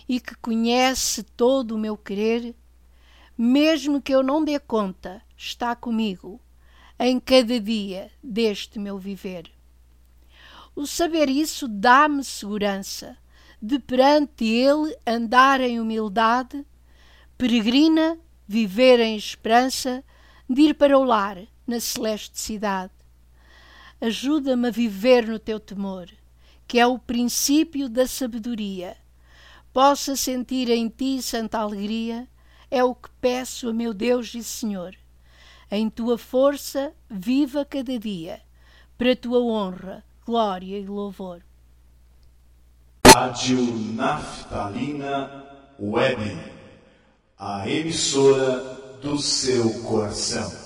e que conhece todo o meu querer, mesmo que eu não dê conta, está comigo em cada dia deste meu viver. O saber isso dá-me segurança de perante Ele andar em humildade, peregrina, viver em esperança de ir para o lar na celeste cidade. Ajuda-me a viver no teu temor, que é o princípio da sabedoria. Possa sentir em ti santa alegria, é o que peço a meu Deus e Senhor. Em tua força viva cada dia, para a tua honra, glória e louvor. Rádio Naftalina Web, a emissora do seu coração.